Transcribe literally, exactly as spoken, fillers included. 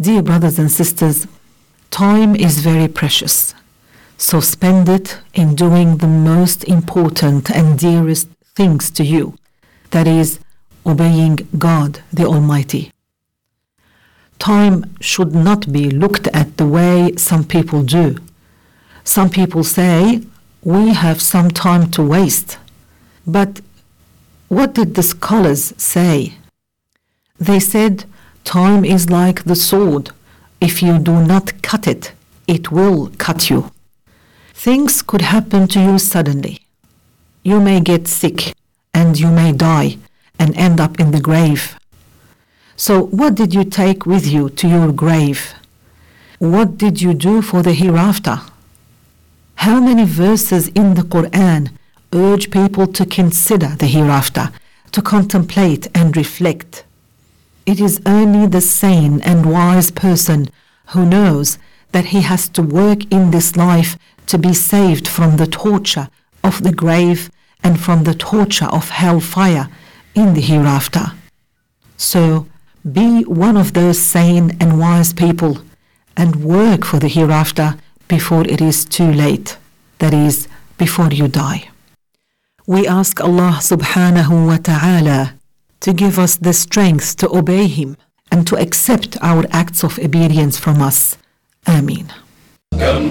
Dear brothers and sisters, time is very precious. So spend it in doing the most important and dearest things to you. That is, obeying God the Almighty. Time should not be looked at the way some people do. Some people say, we have some time to waste. But what did the scholars say? They said, time is like the sword. If you do not cut it, it will cut you. Things could happen to you suddenly. You may get sick and you may die and end up in the grave. So what did you take with you to your grave? What did you do for the hereafter? How many verses in the Quran urge people to consider the hereafter, to contemplate and reflect? It is only the sane and wise person who knows that he has to work in this life to be saved from the torture of the grave and from the torture of hellfire in the hereafter. So be one of those sane and wise people and work for the hereafter before it is too late, that is, before you die. We ask Allah subhanahu wa ta'ala to give us the strength to obey Him and to accept our acts of obedience from us. Ameen.